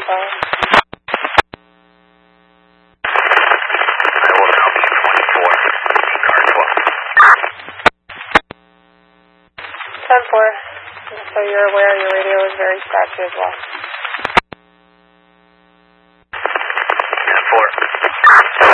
phone. I will now be 24. 10-4. Just so you're aware, your radio is very scratchy as well.